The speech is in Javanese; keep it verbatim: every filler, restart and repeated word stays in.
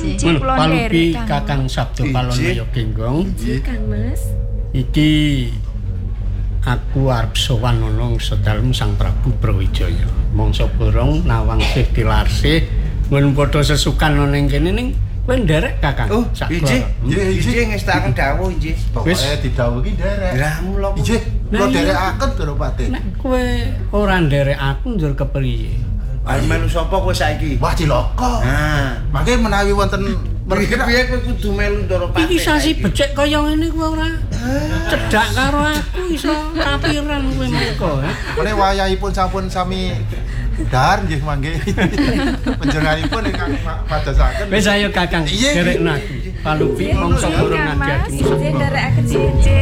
Injih kula Palupi Kakang Sabdo Palonoyo Genggong. Injih Kang Mas. Iki aku arep sowan ana sedalem Sang Prabu Brawijaya. Mangsa borong nawang sih dilarsih mun padha sesukan ana ning kene ning kowe nderek Kakang. Oh, injih. Injih ngestakaken dawuh injih. Pokoke didhawuhi nderek. Lah mulo. Injih, kula nderekaken karo Pati. Nek kowe ora nderek aku njur kepriye? Ayo melu sapa kowe saiki? Wah cilaka. Nah, mangke menawi wonten piye kowe kudu melu ndoro Pati. Iki sasi becik kaya ngene kowe ora cedhak karo aku iso kapiran kowe mengko. Mene wayahipun sampun sami dar nggih mangke. Panjenenganipun ingkang padosaken. Wis ayo Kakang, derekna aku. Palupi mongso burung adi-adi. Injih nderekaken injih.